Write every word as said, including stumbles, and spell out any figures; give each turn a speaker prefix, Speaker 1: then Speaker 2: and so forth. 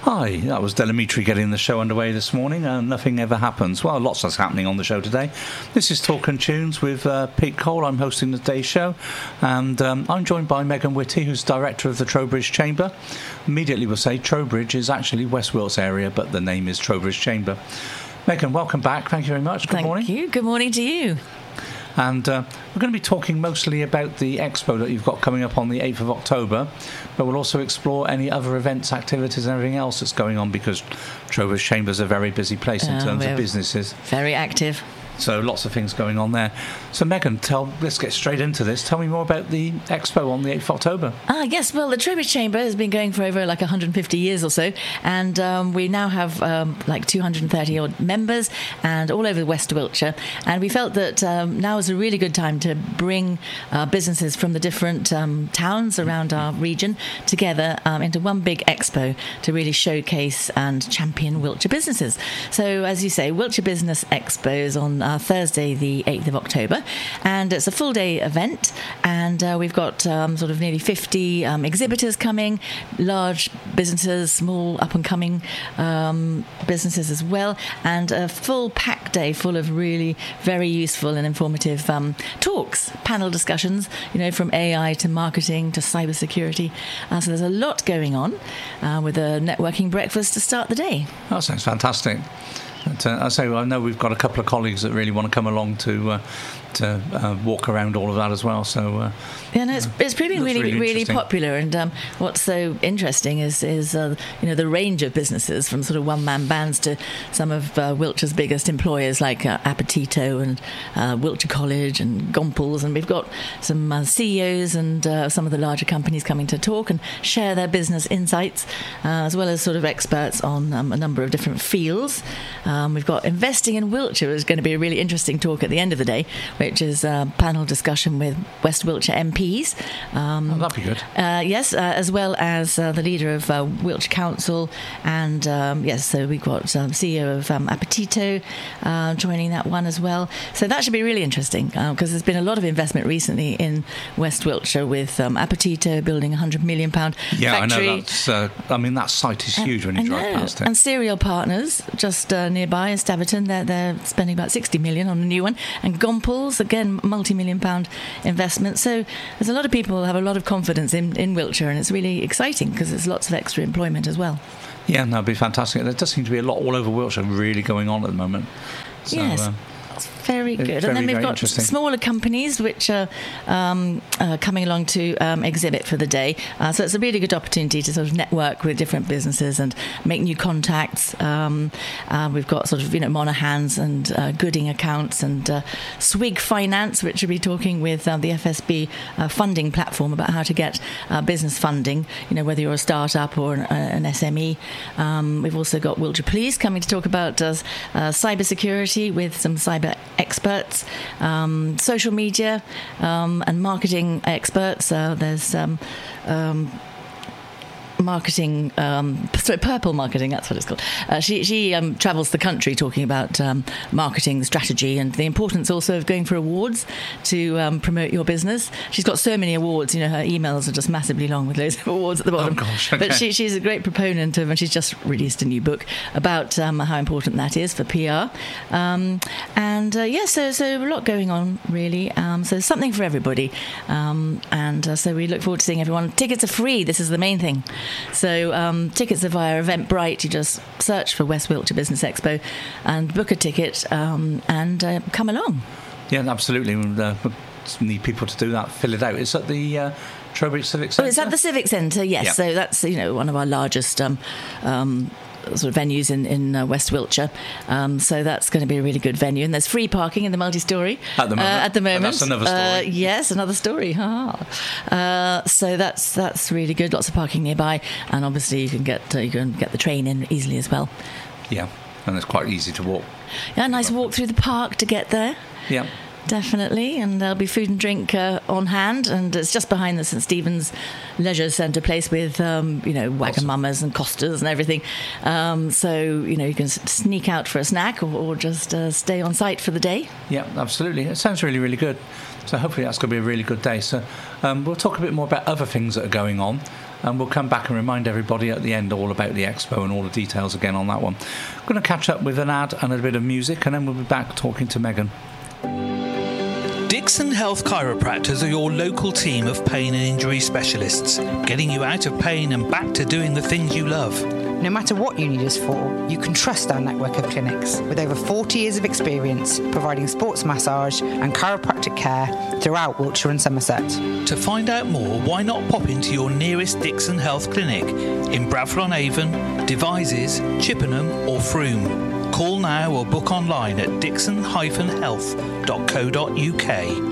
Speaker 1: Hi, that was Delamitri getting the show underway this morning. Uh, nothing ever happens. Well, lots is happening on the show today. This is Talk and Tunes with uh, Pete Cole. I'm hosting today's show, and um, I'm joined by Megan Whitty, who's director of the Trowbridge Chamber. Immediately we'll say Trowbridge is actually West Wilts area, but the name is Trowbridge Chamber. Megan, welcome back. Thank you very much. Good
Speaker 2: Thank
Speaker 1: morning.
Speaker 2: Thank you. Good morning to you.
Speaker 1: And uh, we're going to be talking mostly about the expo that you've got coming up on the eighth of October, but we'll also explore any other events, activities and everything else that's going on, because Trowbridge Chamber is a very busy place in uh, terms of businesses.
Speaker 2: Very active.
Speaker 1: So lots of things going on there. So Megan, tell, let's get straight into this. Tell me more about the expo on the eighth of October.
Speaker 2: Ah, yes. Well, the Trowbridge Chamber has been going for over like one hundred fifty years or so, and um, we now have um, like two hundred thirty odd members, and all over West Wiltshire. And we felt that um, now is a really good time to bring uh, businesses from the different um, towns around our region together um, into one big expo to really showcase and champion Wiltshire businesses. So, as you say, Wiltshire Business Expo is on Uh, Thursday the eighth of October, and it's a full day event, and uh, we've got um, sort of nearly fifty um, exhibitors coming, large businesses, small up and coming um, businesses as well, and a full packed day full of really very useful and informative um, talks, panel discussions, you know, from A I to marketing to cybersecurity. Uh, so there's a lot going on uh, with a networking breakfast to start the day.
Speaker 1: That sounds fantastic. But, uh, I say, well, I know we've got a couple of colleagues that really want to come along to uh, to uh, walk around all of that as well. So uh,
Speaker 2: yeah, no, it's, it's proving really, really, really popular. And um, what's so interesting is is uh, you know, the range of businesses, from sort of one man bands to some of uh, Wiltshire's biggest employers like uh, Appetito and uh, Wiltshire College and Gompels, and we've got some uh, C E Os and uh, some of the larger companies coming to talk and share their business insights, uh, as well as sort of experts on um, a number of different fields. Um, we've got Investing in Wiltshire is going to be a really interesting talk at the end of the day, which is a panel discussion with West Wiltshire M Ps. Um,
Speaker 1: oh, that'd be good.
Speaker 2: Uh, yes, uh, as well as uh, the leader of uh, Wiltshire Council, and um, yes, so we've got um, C E O of um, Appetito uh, joining that one as well. So that should be really interesting, because uh, there's been a lot of investment recently in West Wiltshire with um, Appetito building a one hundred million pound
Speaker 1: yeah,
Speaker 2: factory.
Speaker 1: I know that's, uh, I mean, that site is huge when you
Speaker 2: I
Speaker 1: drive
Speaker 2: know.
Speaker 1: past it.
Speaker 2: And Serial Partners, just uh, nearby in Staverton, they're, they're spending about sixty million on a new one. And Gompels, again, multi-million pound investment. So there's a lot of people who have a lot of confidence in, in Wiltshire, and it's really exciting because there's lots of extra employment as well.
Speaker 1: Yeah, that'd be fantastic. There does seem to be a lot all over Wiltshire really going on at the moment. So,
Speaker 2: yes.
Speaker 1: Uh,
Speaker 2: Very good.
Speaker 1: Very,
Speaker 2: and then we've got smaller companies which are um, uh, coming along to um, exhibit for the day. Uh, so it's a really good opportunity to sort of network with different businesses and make new contacts. Um, uh, we've got sort of, you know, Monaghan's and uh, Gooding Accounts and uh, Swig Finance, which will be talking with uh, the F S B uh, funding platform about how to get uh, business funding, you know, whether you're a startup or an, uh, an S M E. Um, we've also got Wiltshire Police coming to talk about uh, uh, cybersecurity with some cyber experts, um, social media um, and marketing experts. Uh, there's um, um, marketing, um, sorry, Purple Marketing, that's what it's called. Uh, she she um, travels the country talking about um, marketing strategy and the importance also of going for awards to um, promote your business. She's got so many awards, you know, her emails are just massively long with loads of awards at the bottom.
Speaker 1: Oh, gosh, okay.
Speaker 2: But she, she's a great proponent of, and she's just released a new book about um, how important that is for P R. Um, and uh, yeah, so, so a lot going on, really. Um, so something for everybody. Um, and uh, so we look forward to seeing everyone. Tickets are free, this is the main thing. So um, tickets are via Eventbrite. You just search for West Wiltshire Business Expo and book a ticket um, and uh, come along.
Speaker 1: Yeah, absolutely. We uh, need people to do that, fill it out. It's at the uh, Trowbridge Civic Centre?
Speaker 2: Oh, it's at the Civic Centre, yes.
Speaker 1: Yep.
Speaker 2: So that's, you know, one of our largest um, um, sort of venues in, in uh, West Wiltshire. Um, so that's going to be a really good venue. And there's free parking in the multi-storey.
Speaker 1: At the moment.
Speaker 2: Uh, at the moment.
Speaker 1: And that's another story.
Speaker 2: Uh, yes, another story. uh, so that's that's really good. Lots of parking nearby. And obviously you can get uh, you can get the train in easily as well.
Speaker 1: Yeah, and it's quite easy to walk.
Speaker 2: Yeah, nice walk through the park to get there.
Speaker 1: Yeah.
Speaker 2: Definitely, and there'll be food and drink uh, on hand, and it's just behind the St Stephen's Leisure Centre place with, um, you know, Wagamamas and Costas and everything. Um, so, you know, you can s- sneak out for a snack or, or just uh, stay on site for the day.
Speaker 1: Yeah, absolutely. It sounds really, really good. So hopefully that's going to be a really good day. So um, we'll talk a bit more about other things that are going on. and we'll come back and remind everybody at the end all about the expo and all the details again on that one. I'm going to catch up with an ad and a bit of music, and then we'll be back talking to Megan.
Speaker 3: Dixon Health Chiropractors are your local team of pain and injury specialists, getting you out of pain and back to doing the things you love.
Speaker 4: No matter what you need us for, you can trust our network of clinics with over forty years of experience providing sports massage and chiropractic care throughout Wiltshire and Somerset.
Speaker 3: To find out more, why not pop into your nearest Dixon Health Clinic in Bradford-on-Avon, Devizes, Chippenham or Frome. Call now or book online at dixon dash health dot co dot uk.